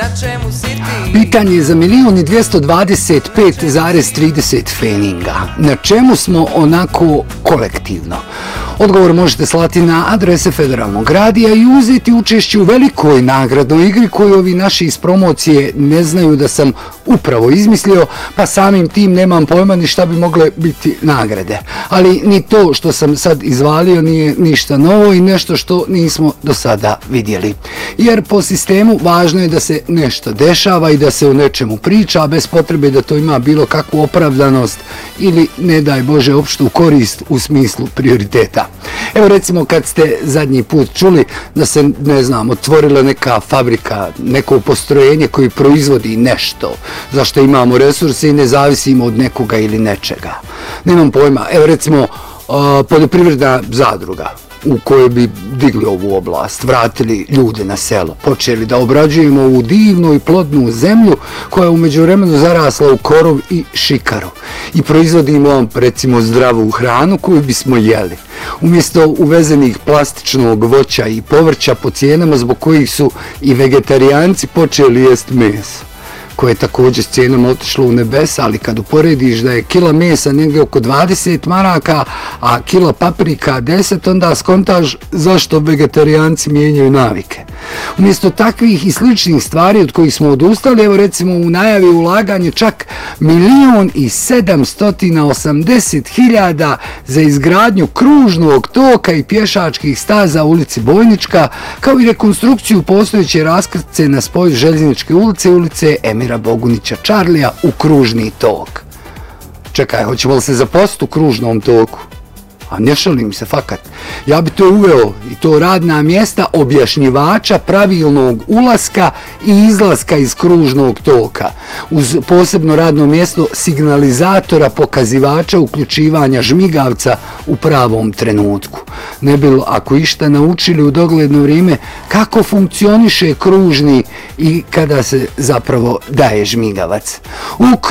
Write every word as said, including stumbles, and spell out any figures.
Pitanje za milion i dvjesto dvadeset pet zarez trideset feninga. Na čemu smo onako kolektivno? Odgovor možete slati na adrese Federalnog radija i uzeti učešće u velikoj nagradnoj igri koju ovi naši iz promocije ne znaju da sam upravo izmislio, pa samim tim nemam pojma ni šta bi mogle biti nagrade. Ali ni to što sam sad izvalio nije ništa novo i nešto što nismo do sada vidjeli. Jer po sistemu važno je da se nešto dešava i da se o nečemu priča bez potrebe da to ima bilo kakvu opravdanost ili, ne daj Bože, opštu korist u smislu prioriteta. Evo recimo kad ste zadnji put čuli da se, ne znam, otvorila neka fabrika, neko postrojenje koji proizvodi nešto, zašto imamo resurse i ne zavisimo od nekoga ili nečega. Nemam pojma. Evo recimo poljoprivredna zadruga u kojoj bi digli ovu oblast, vratili ljude na selo, počeli da obrađujemo ovu divnu i plodnu zemlju koja je u međuvremenu zarasla u korov i šikaru i proizvodimo recimo zdravu hranu koju bismo jeli. Umjesto uvezenih plastičnog voća i povrća po cijenama zbog kojih su i vegetarijanci počeli jest meso, koje je također s cijenama otišlo u nebesa, ali kad uporediš da je kila mesa negdje oko dvadeset maraka, a kila paprika deset, onda skontaš zašto vegetarijanci mijenjaju navike. Umjesto takvih i sličnih stvari od kojih smo odustali, evo recimo u najavi ulaganje čak milion i sedamstotina osamdeset hiljada za izgradnju kružnog toka i pješačkih staza u ulici Bojnička, kao i rekonstrukciju postojeće raskrtice na spoju Željezničke ulice i ulice Emira Bogunića Čarlija u kružni tok. Čekaj, hoćemo li se zaposliti u kružnom toku? A ne šalim se, fakat. Ja bi to uveo, i to radna mjesta objašnjivača pravilnog ulaska i izlaska iz kružnog toka, uz posebno radno mjesto signalizatora pokazivača uključivanja žmigavca u pravom trenutku. Ne bilo, ako išta naučili u dogledno vrijeme, kako funkcioniše kružni i kada se zapravo daje žmigavac. U